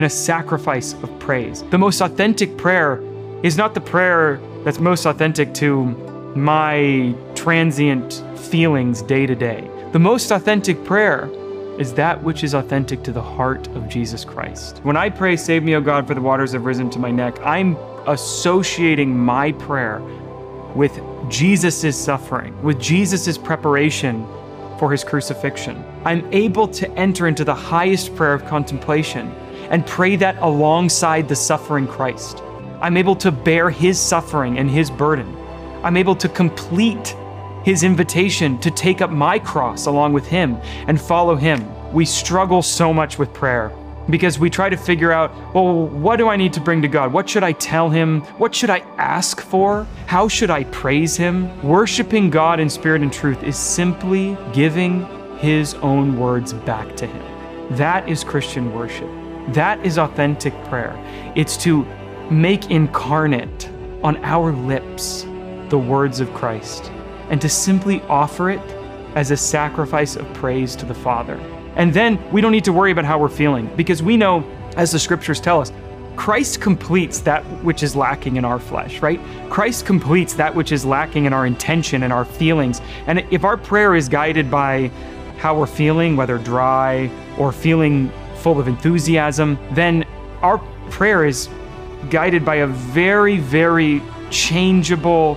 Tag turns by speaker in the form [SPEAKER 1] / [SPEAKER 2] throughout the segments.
[SPEAKER 1] a sacrifice of praise. The most authentic prayer is not the prayer that's most authentic to my transient feelings day to day. The most authentic prayer is that which is authentic to the heart of Jesus Christ. When I pray, "Save me, O God, for the waters have risen to my neck," I'm associating my prayer with Jesus' suffering, with Jesus' preparation for his crucifixion. I'm able to enter into the highest prayer of contemplation and pray that alongside the suffering Christ. I'm able to bear his suffering and his burden. I'm able to complete his invitation to take up my cross along with him and follow him. We struggle so much with prayer because we try to figure out, well, what do I need to bring to God? What should I tell him? What should I ask for? How should I praise him? Worshiping God in spirit and truth is simply giving his own words back to him. That is Christian worship. That is authentic prayer. It's to make incarnate on our lips the words of Christ and to simply offer it as a sacrifice of praise to the Father. And then we don't need to worry about how we're feeling because we know, as the scriptures tell us, Christ completes that which is lacking in our flesh, right? Christ completes that which is lacking in our intention and our feelings. And if our prayer is guided by how we're feeling, whether dry or feeling full of enthusiasm, then our prayer is guided by a very, very changeable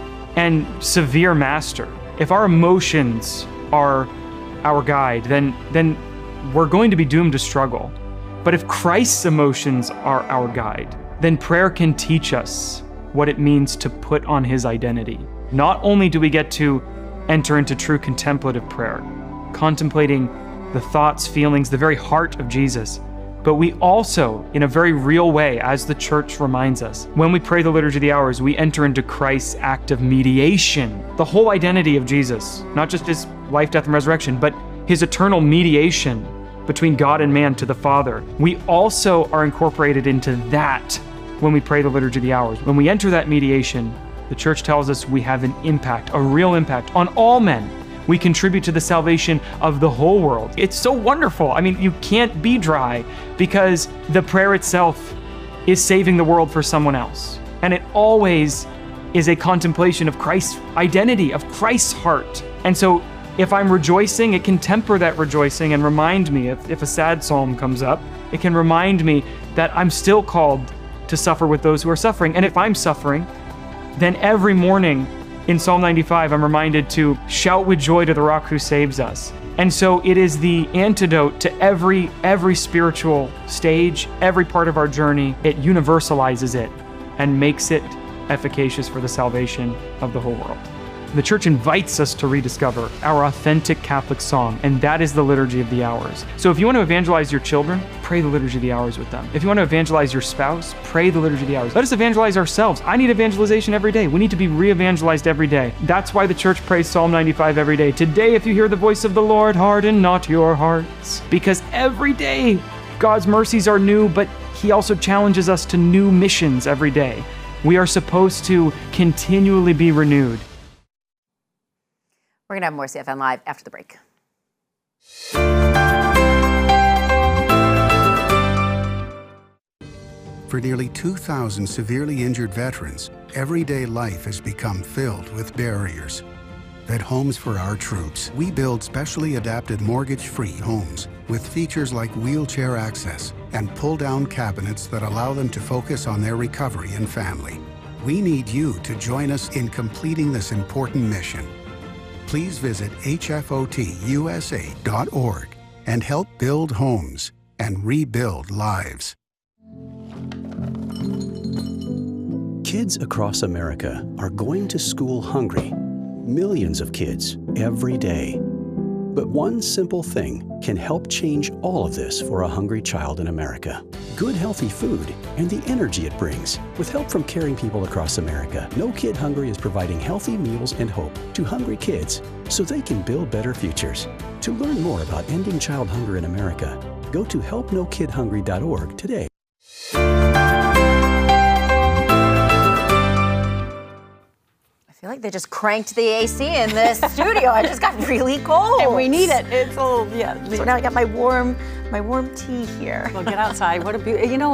[SPEAKER 1] and severe master. If our emotions are our guide, then we're going to be doomed to struggle. But if Christ's emotions are our guide, then prayer can teach us what it means to put on his identity. Not only do we get to enter into true contemplative prayer, contemplating the thoughts, feelings, the very heart of Jesus, but we also, in a very real way, as the church reminds us, when we pray the Liturgy of the Hours, we enter into Christ's act of mediation. The whole identity of Jesus, not just his life, death, and resurrection, but his eternal mediation between God and man to the Father. We also are incorporated into that when we pray the Liturgy of the Hours. When we enter that mediation, the church tells us we have an impact, a real impact on all men. We contribute to the salvation of the whole world. It's so wonderful. I mean, you can't be dry because the prayer itself is saving the world for someone else. And it always is a contemplation of Christ's identity, of Christ's heart. And so if I'm rejoicing, it can temper that rejoicing and remind me, if a sad psalm comes up, it can remind me that I'm still called to suffer with those who are suffering. And if I'm suffering, then every morning in Psalm 95, I'm reminded to shout with joy to the rock who saves us. And so it is the antidote to every spiritual stage, every part of our journey. It universalizes it and makes it efficacious for the salvation of the whole world. The church invites us to rediscover our authentic Catholic song, and that is the Liturgy of the Hours. So if you want to evangelize your children, pray the Liturgy of the Hours with them. If you want to evangelize your spouse, pray the Liturgy of the Hours. Let us evangelize ourselves. I need evangelization every day. We need to be re-evangelized every day. That's why the church prays Psalm 95 every day. Today, if you hear the voice of the Lord, harden not your hearts. Because every day, God's mercies are new, but he also challenges us to new missions every day. We are supposed to continually be renewed.
[SPEAKER 2] We're going to have more CFN Live after the break.
[SPEAKER 3] For nearly 2,000 severely injured veterans, everyday life has become filled with barriers. At Homes for Our Troops, we build specially adapted mortgage-free homes with features like wheelchair access and pull-down cabinets that allow them to focus on their recovery and family. We need you to join us in completing this important mission. Please visit hfotusa.org and help build homes and rebuild lives.
[SPEAKER 4] Kids across America are going to school hungry. Millions of kids every day. But one simple thing can help change all of this for a hungry child in America. Good, healthy food and the energy it brings. With help from caring people across America, No Kid Hungry is providing healthy meals and hope to hungry kids so they can build better futures. To learn more about ending child hunger in America, go to helpnokidhungry.org today.
[SPEAKER 2] I feel like they just cranked the AC in this studio. I just got really cold.
[SPEAKER 5] And we need it. It's old, yeah. So now I got my warm tea here.
[SPEAKER 6] Well, get outside. What a beauty. You know,